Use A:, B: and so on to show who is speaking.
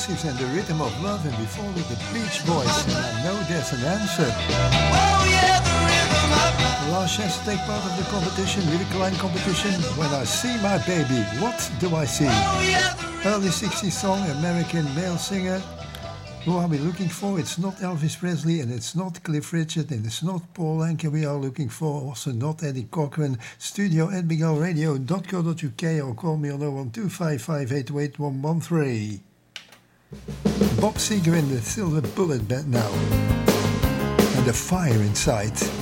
A: Explosives and the Rhythm of Love, and before with the Beach Boys, and I know there's an answer. Last chance to take part of the competition, lyric line competition. When I see my baby, what do I see? Early 60s song, American male singer. Who are we looking for? It's not Elvis Presley, and it's not Cliff Richard, and it's not Paul Anka. We are looking for also not Eddie Cochran. studio@bigalradio.co.uk or call me on 01255881113. Bob Seger and the Silver Bullet Band now. And the fire inside.